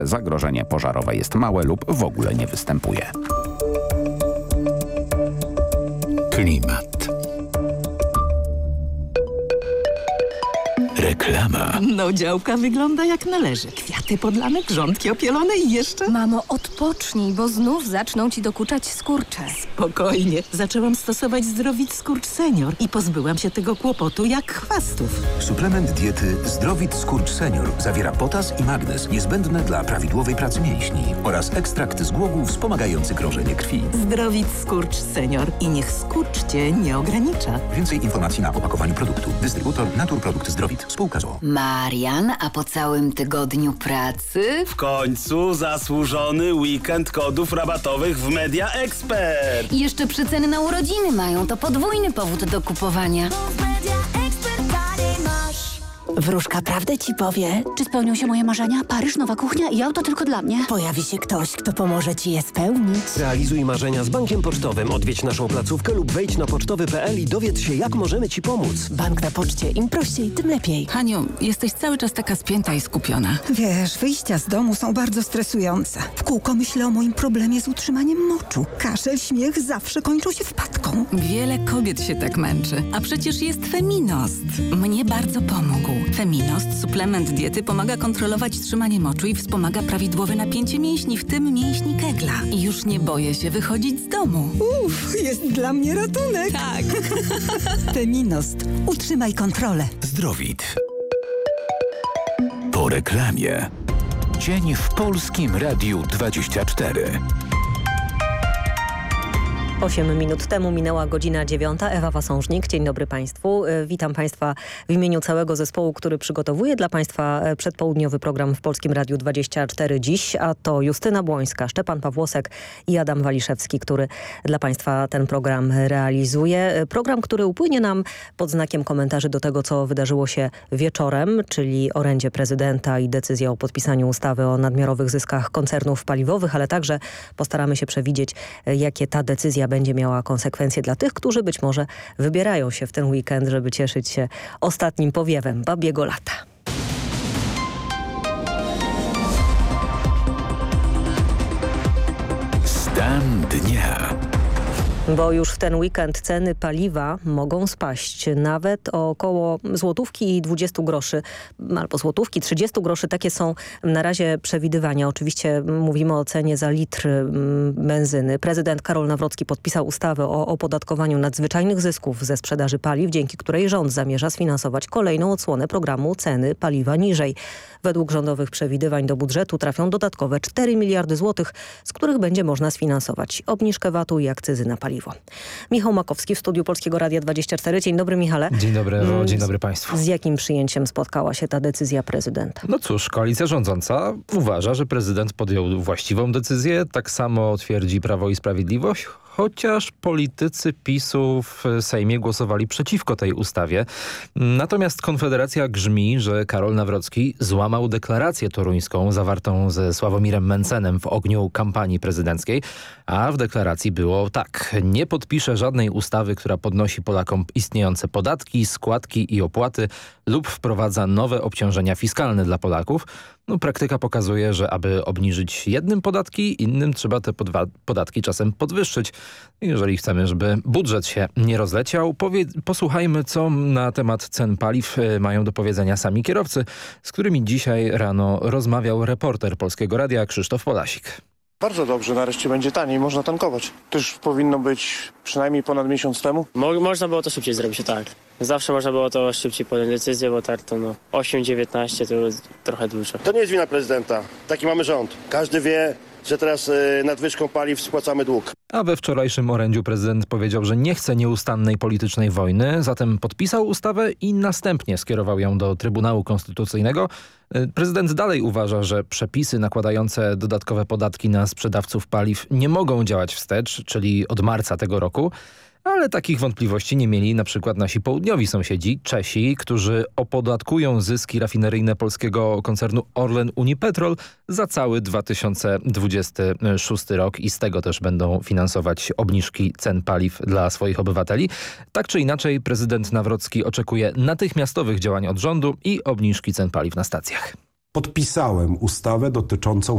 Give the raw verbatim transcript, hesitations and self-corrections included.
Zagrożenie pożarowe jest małe lub w ogóle nie występuje. Klimat. Reklama. No działka wygląda jak należy. Kwiaty podlane, grządki opielone i jeszcze... Mamo, odpocznij, bo znów zaczną ci dokuczać skurcze. Spokojnie. Zaczęłam stosować Zdrowit Skurcz Senior i pozbyłam się tego kłopotu jak chwastów. Suplement diety Zdrowit Skurcz Senior zawiera potas i magnez niezbędne dla prawidłowej pracy mięśni oraz ekstrakt z głogów wspomagający krążenie krwi. Zdrowit Skurcz Senior i niech skurcz cię nie ogranicza. Więcej informacji na opakowaniu produktu. Dystrybutor Naturprodukt Zdrowit. Spółka z o o. Marian, a po całym tygodniu pracy? W końcu zasłużony weekend kodów rabatowych w Media Expert. I jeszcze przeceny na urodziny mają, to podwójny powód do kupowania. Wróżka prawdę ci powie. Czy spełnią się moje marzenia? Paryż, nowa kuchnia i auto tylko dla mnie. Pojawi się ktoś, kto pomoże ci je spełnić. Realizuj marzenia z Bankiem Pocztowym. Odwiedź naszą placówkę lub wejdź na pocztowy kropka p l i dowiedz się, jak możemy ci pomóc. Bank na poczcie. Im prościej, tym lepiej. Haniu, jesteś cały czas taka spięta i skupiona. Wiesz, wyjścia z domu są bardzo stresujące. W kółko myślę o moim problemie z utrzymaniem moczu. Kaszel, śmiech zawsze kończą się wpadką. Wiele kobiet się tak męczy, a przecież jest Feminost. Mnie bardzo pomógł. Feminost, suplement diety, pomaga kontrolować trzymanie moczu i wspomaga prawidłowe napięcie mięśni, w tym mięśni kegla. I już nie boję się wychodzić z domu. Uff, jest dla mnie ratunek. Tak. Feminost. Utrzymaj kontrolę. Zdrowit. Po reklamie. Dzień w Polskim Radiu dwadzieścia cztery. Osiem minut temu minęła godzina dziewiąta. Ewa Wasążnik, dzień dobry Państwu. Witam Państwa w imieniu całego zespołu, który przygotowuje dla Państwa przedpołudniowy program w Polskim Radiu dwadzieścia cztery dziś, a to Justyna Błońska, Szczepan Pawłosek i Adam Waliszewski, który dla Państwa ten program realizuje. Program, który upłynie nam pod znakiem komentarzy do tego, co wydarzyło się wieczorem, czyli orędzie prezydenta i decyzja o podpisaniu ustawy o nadmiarowych zyskach koncernów paliwowych, ale także postaramy się przewidzieć, jakie ta decyzja będzie miała konsekwencje dla tych, którzy być może wybierają się w ten weekend, żeby cieszyć się ostatnim powiewem babiego lata. Stan dnia. Bo już w ten weekend ceny paliwa mogą spaść nawet o około złotówki i dwudziestu groszy, albo złotówki, trzydziestu groszy. Takie są na razie przewidywania. Oczywiście mówimy o cenie za litr benzyny. Prezydent Karol Nawrocki podpisał ustawę o opodatkowaniu nadzwyczajnych zysków ze sprzedaży paliw, dzięki której rząd zamierza sfinansować kolejną odsłonę programu ceny paliwa niżej. Według rządowych przewidywań do budżetu trafią dodatkowe cztery miliardy złotych, z których będzie można sfinansować obniżkę vatu i akcyzy na paliwo. Michał Makowski w studiu Polskiego Radia dwadzieścia cztery. Dzień dobry, Michale. Dzień dobry, Ewo. Dzień dobry Państwu. Z jakim przyjęciem spotkała się ta decyzja prezydenta? No cóż, koalicja rządząca uważa, że prezydent podjął właściwą decyzję. Tak samo twierdzi Prawo i Sprawiedliwość, chociaż politycy PiSu w Sejmie głosowali przeciwko tej ustawie. Natomiast Konfederacja grzmi, że Karol Nawrocki złamał deklarację toruńską zawartą ze Sławomirem Mencenem w ogniu kampanii prezydenckiej, a w deklaracji było tak: nie podpisze żadnej ustawy, która podnosi Polakom istniejące podatki, składki i opłaty lub wprowadza nowe obciążenia fiskalne dla Polaków. No, praktyka pokazuje, że aby obniżyć jednym podatki, innym trzeba te podatki czasem podwyższyć. Jeżeli chcemy, żeby budżet się nie rozleciał, posłuchajmy, co na temat cen paliw mają do powiedzenia sami kierowcy, z którymi dzisiaj rano rozmawiał reporter Polskiego Radia Krzysztof Polasik. Bardzo dobrze, nareszcie będzie taniej, można tankować. To już powinno być przynajmniej ponad miesiąc temu. Mo można było to szybciej zrobić, tak. Zawsze można było to szybciej podjąć decyzję, bo tak to no osiem dziewiętnaście to trochę dużo. To nie jest wina prezydenta, taki mamy rząd. Każdy wie, że teraz y, nadwyżką paliw spłacamy dług. A we wczorajszym orędziu prezydent powiedział, że nie chce nieustannej politycznej wojny, zatem podpisał ustawę i następnie skierował ją do Trybunału Konstytucyjnego. Prezydent dalej uważa, że przepisy nakładające dodatkowe podatki na sprzedawców paliw nie mogą działać wstecz, czyli od marca tego roku. Ale takich wątpliwości nie mieli na przykład nasi południowi sąsiedzi, Czesi, którzy opodatkują zyski rafineryjne polskiego koncernu Orlen Unipetrol za cały dwa tysiące dwudziesty szósty rok i z tego też będą finansować obniżki cen paliw dla swoich obywateli. Tak czy inaczej prezydent Nawrocki oczekuje natychmiastowych działań od rządu i obniżki cen paliw na stacjach. Podpisałem ustawę dotyczącą